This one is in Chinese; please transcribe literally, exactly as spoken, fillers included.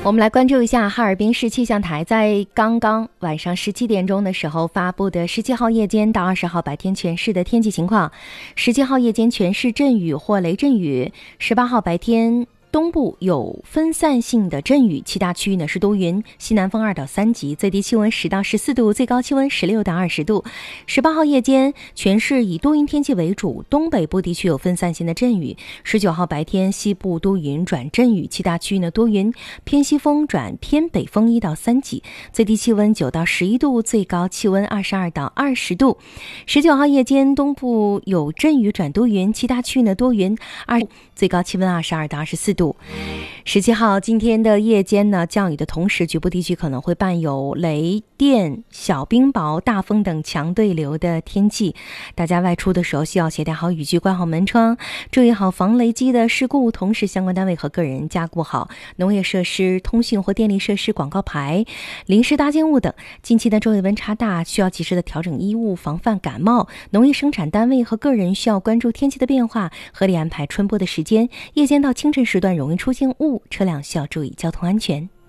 我们来关注一下哈尔滨市气象台在刚刚晚上十七点钟的时候发布的十七号夜间到二十号白天全市的天气情况。十七号夜间全市阵雨或雷阵雨，十八号白天东部有分散性的阵雨，其他区域呢是多云，西南风二到三级，最低气温十到十四度，最高气温十六到二十度。十八号夜间全市以多云天气为主，东北部地区有分散性的阵雨。十九号白天西部多云转阵雨，其他区域呢多云，偏西风转偏北风一到三级，最低气温九到十一度，最高气温二十二到二十度。十九号夜间东部有阵雨转多云，其他区域呢多云，二最高气温二十二到二十四度。十七号今天的夜间呢，降雨的同时，局部地区可能会伴有雷电、小冰雹、大风等强对流的天气。大家外出的时候需要携带好雨具，关好门窗，注意好防雷击的事故。同时，相关单位和个人加固好农业设施、通讯或电力设施广告牌、临时搭建物等。近期的昼夜温差大，需要及时的调整衣物，防范感冒。农业生产单位和个人需要关注天气的变化，合理安排春播的时间。夜间到清晨时段容易出现雾，车辆需要注意交通安全。